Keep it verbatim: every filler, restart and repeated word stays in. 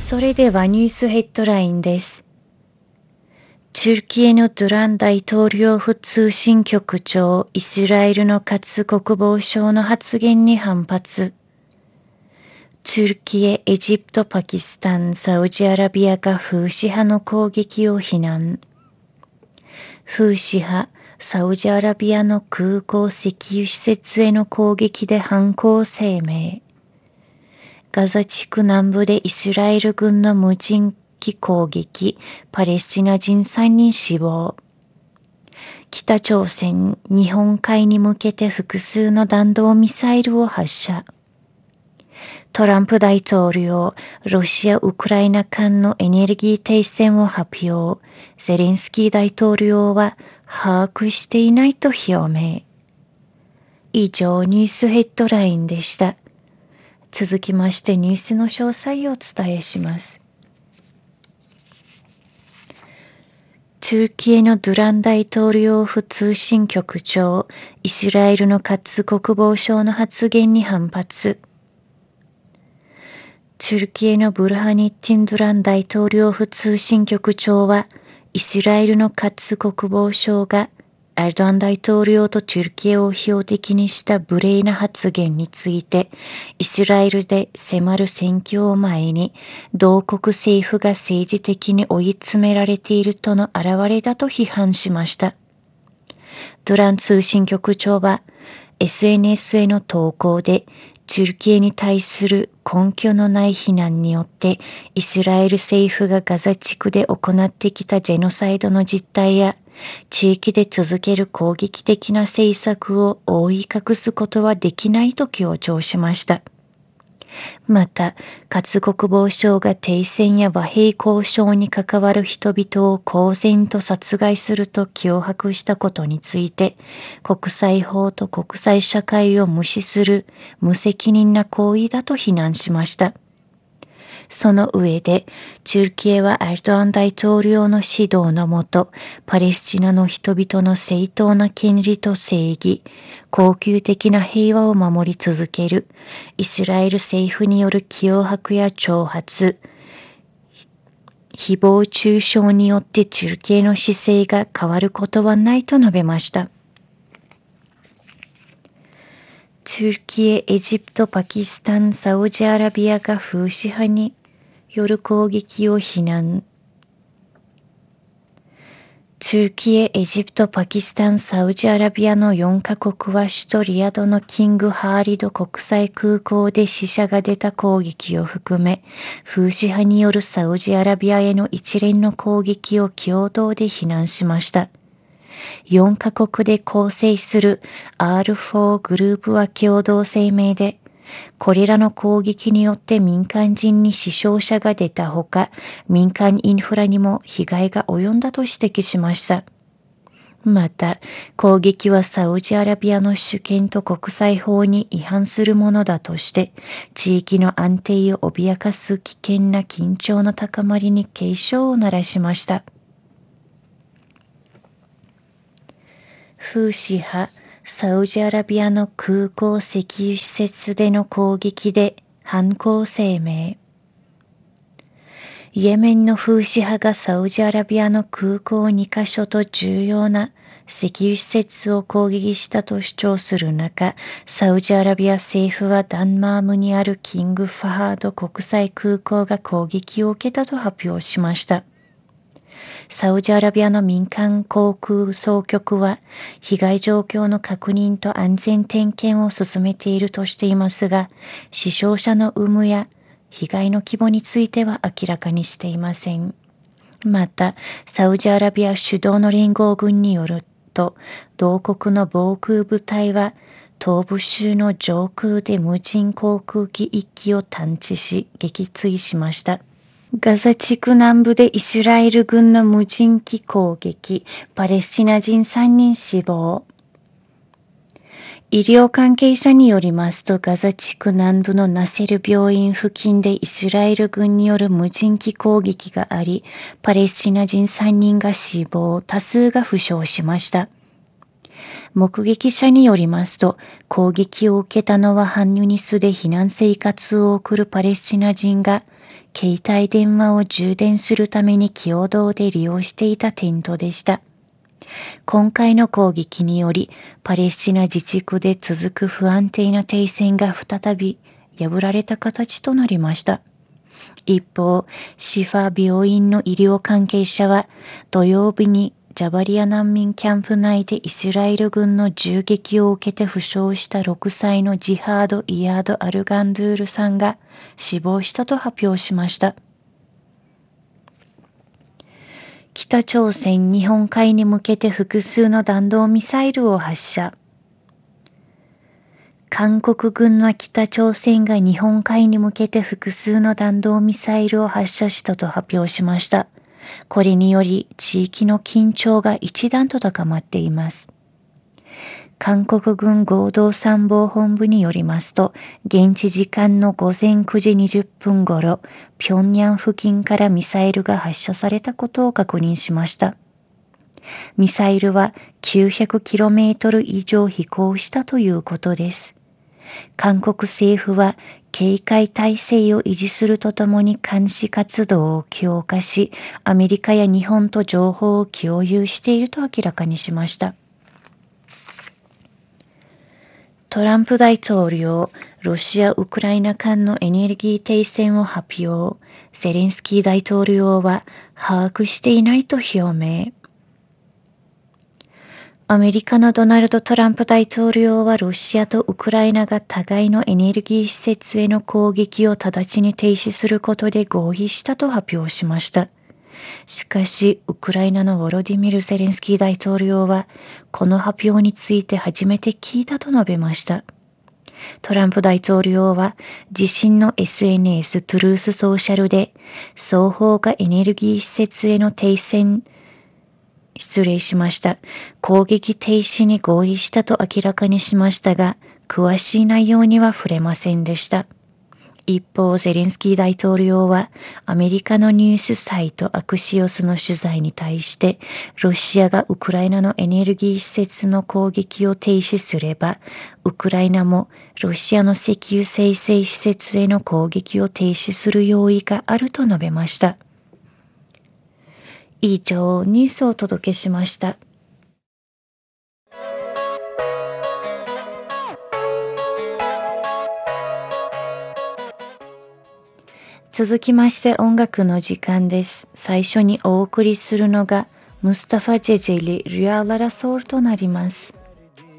それではニュースヘッドラインです。チュルキエのドゥラン大統領府通信局長、イスラエルのカツ国防相の発言に反発。チュルキエ、エジプト、パキスタン、サウジアラビアがフーシ派の攻撃を非難。フーシ派、サウジアラビアの空港石油施設への攻撃で犯行声明。ガザ地区南部でイスラエル軍の無人機攻撃、パレスチナ人さんにん死亡。北朝鮮、日本海に向けて複数の弾道ミサイルを発射。トランプ大統領、ロシア・ウクライナ間のエネルギー停戦を発表。ゼレンスキー大統領は把握していないと表明。以上、ニュースヘッドラインでした。続きましてニュースの詳細をお伝えします。トルキエのドゥラン大統領府通信局長、イスラエルのカツ国防相の発言に反発。トルキエのブルハニッティン・ドゥラン大統領府通信局長は、イスラエルのカツ国防相がエルドアン大統領とトルキエを標的にした無礼な発言について、イスラエルで迫る選挙を前に、同国政府が政治的に追い詰められているとの表れだと批判しました。ドゥラン通信局長は、エスエヌエス への投稿で、トルキエに対する根拠のない非難によって、イスラエル政府がガザ地区で行ってきたジェノサイドの実態や、地域で続ける攻撃的な政策を覆い隠すことはできないと強調しました。また、カツ国防相が停戦や和平交渉に関わる人々を公然と殺害すると脅迫したことについて、国際法と国際社会を無視する無責任な行為だと非難しました。その上で、トルキエはエルドアン大統領の指導のもと、パレスチナの人々の正当な権利と正義、恒久的な平和を守り続ける、イスラエル政府による脅迫や挑発、誹謗中傷によってトルキエの姿勢が変わることはないと述べました。トルキエ、エジプト、パキスタン、サウジアラビアがフーシ派による攻撃を非難。トルキエ、エジプト、パキスタン、サウジアラビアのよんカ国は首都リヤドのキングハーリド国際空港で死者が出た攻撃を含め、フーシ派によるサウジアラビアへの一連の攻撃を共同で非難しました。よんカ国で構成する アールフォー グループは共同声明で、これらの攻撃によって民間人に死傷者が出たほか、民間インフラにも被害が及んだと指摘しました。また、攻撃はサウジアラビアの主権と国際法に違反するものだとして、地域の安定を脅かす危険な緊張の高まりに警鐘を鳴らしました。フーシ派、サウジアラビアの空港石油施設での攻撃で犯行声明。イエメンのフーシ派がサウジアラビアの空港にカ所と重要な石油施設を攻撃したと主張する中、サウジアラビア政府はダンマームにあるキングファハード国際空港が攻撃を受けたと発表しました。サウジアラビアの民間航空総局は被害状況の確認と安全点検を進めているとしていますが、死傷者の有無や被害の規模については明らかにしていません。また、サウジアラビア主導の連合軍によると、同国の防空部隊は東部州の上空で無人航空機いっ機を探知し撃墜しました。ガザ地区南部でイスラエル軍の無人機攻撃、パレスチナ人さんにん死亡。医療関係者によりますと、ガザ地区南部のナセル病院付近でイスラエル軍による無人機攻撃があり、パレスチナ人さんにんが死亡、多数が負傷しました。 目撃者によりますと、攻撃を受けたのはハンユニスで避難生活を送るパレスチナ人が、携帯電話を充電するために共同で利用していたテントでした。今回の攻撃により、パレスチナ自治区で続く不安定な停戦が再び破られた形となりました。一方、シファ病院の医療関係者は、土曜日にジャバリア難民キャンプ内でイスラエル軍の銃撃を受けて負傷したろくさいのジハード・イヤード・アルガンドゥールさんが死亡したと発表しました。北朝鮮日本海に向けて複数の弾道ミサイルを発射。韓国軍は北朝鮮が日本海に向けて複数の弾道ミサイルを発射したと発表しました。これにより地域の緊張が一段と高まっています。韓国軍合同参謀本部によりますと、現地時間のごぜんくじにじゅっぷん頃、平壌付近からミサイルが発射されたことを確認しました。ミサイルは きゅうひゃくキロメートル 以上飛行したということです。韓国政府は警戒態勢を維持するとともに監視活動を強化し、アメリカや日本と情報を共有していると明らかにしました。トランプ大統領、ロシア・ウクライナ間のエネルギー停戦を発表。ゼレンスキー大統領は把握していないと表明。アメリカのドナルド・トランプ大統領はロシアとウクライナが互いのエネルギー施設への攻撃を直ちに停止することで合意したと発表しました。しかし、ウクライナのヴォロディミル・ゼレンスキー大統領は、この発表について初めて聞いたと述べました。トランプ大統領は、自身の エスエヌエス トゥルースソーシャルで、双方がエネルギー施設への停戦、失礼しました。攻撃停止に合意したと明らかにしましたが、詳しい内容には触れませんでした。一方、ゼレンスキー大統領はアメリカのニュースサイトアクシオスの取材に対して、ロシアがウクライナのエネルギー施設の攻撃を停止すれば、ウクライナもロシアの石油精製施設への攻撃を停止する用意があると述べました。以上、ニュースをお届けしました。続きまして音楽の時間です。最初にお送りするのがムスタファ・ジェジェリ・リュア・ララソールとなります。